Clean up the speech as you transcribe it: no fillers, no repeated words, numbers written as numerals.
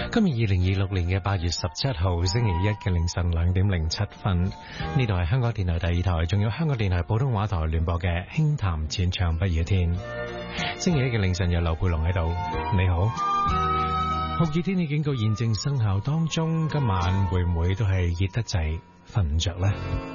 今日2026年嘅8月17號星期一嘅凌晨2點07分，呢度係香港電台第二台，仲有香港電台普通話台聯播嘅輕談淺唱不夜天。星期一嘅凌晨有劉佩龍喺度，你好。酷熱天氣警告現正生效當中，今晚會唔會都係熱得滯，瞓唔着呢？